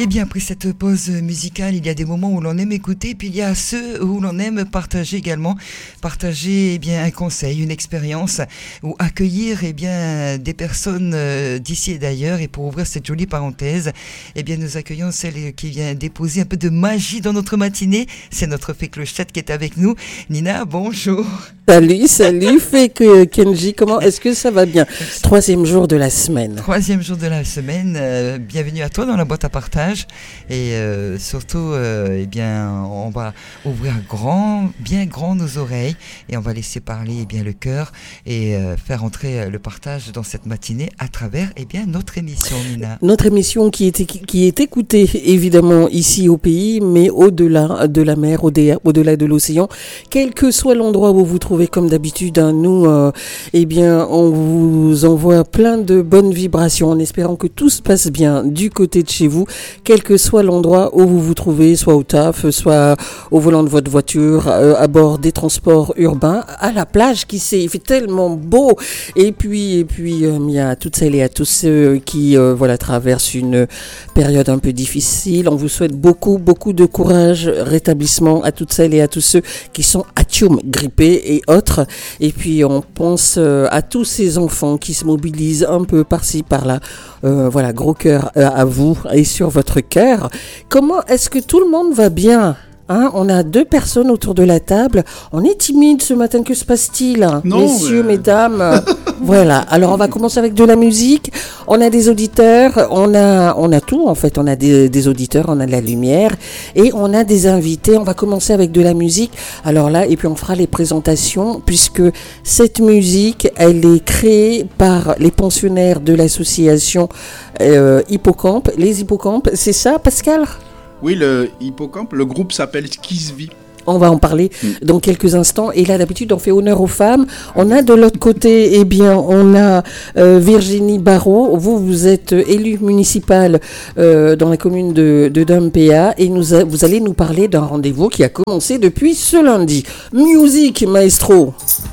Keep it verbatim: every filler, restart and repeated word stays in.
Et bien après cette pause musicale, il y a des moments où l'on aime écouter, puis il y a ceux où l'on aime partager également, partager eh bien un conseil, une expérience, ou accueillir eh bien des personnes d'ici et d'ailleurs. Et pour ouvrir cette jolie parenthèse, eh bien nous accueillons celle qui vient déposer un peu de magie dans notre matinée. C'est notre fée Clochette qui est avec nous. Nina, bonjour. Salut, salut fée Kenji, comment est-ce que ça va bien? Troisième jour de la semaine. Troisième jour de la semaine. Euh, bienvenue à toi dans la boîte à partage. Et euh, surtout, euh, eh bien, on va ouvrir grand, bien grand nos oreilles et on va laisser parler eh bien le cœur et euh, faire entrer le partage dans cette matinée à travers eh bien notre émission, Nina. Notre émission qui est qui est écoutée évidemment ici au pays, mais au-delà de la mer, au-delà, au-delà de l'océan, quel que soit l'endroit où vous vous trouvez, comme d'habitude, hein, nous, euh, eh bien, on vous envoie plein de bonnes vibrations en espérant que tout se passe bien du côté de chez vous, quel que soit l'endroit où vous vous trouvez, soit au taf, soit au volant de votre voiture, euh, à bord des transports urbains, à la plage, qui sait, il fait tellement beau. Et puis, et puis, euh, il y a toutes celles et à tous ceux qui, euh, voilà, traversent une période un peu difficile. On vous souhaite beaucoup, beaucoup de courage, rétablissement à toutes celles et à tous ceux qui sont atchoum, grippés et autres. Et puis, on pense euh, à tous ces enfants qui se mobilisent un peu par-ci, par-là. Euh, voilà, gros cœur euh, à vous et sur votre cœur. Comment est-ce que tout le monde va bien? Hein, on a deux personnes autour de la table. On est timide ce matin. Que se passe-t-il, non, messieurs, mais... mesdames? Voilà. Alors, on va commencer avec de la musique. On a des auditeurs. On a, on a tout, en fait. On a des, des auditeurs, on a de la lumière et on a des invités. On va commencer avec de la musique. Alors là, et puis on fera les présentations puisque cette musique, elle est créée par les pensionnaires de l'association euh, Hippocampe. Les Hippocampes, c'est ça, Pascal? Oui, le Hippocampe, le groupe s'appelle Skisvi. On va en parler mmh. dans quelques instants. Et là, d'habitude, on fait honneur aux femmes. On a de l'autre côté, eh bien, on a euh, Virginie Barrault. Vous, vous êtes élue municipale euh, dans la commune de, de Dampéa. Et nous a, vous allez nous parler d'un rendez-vous qui a commencé depuis ce lundi. Musique, maestro.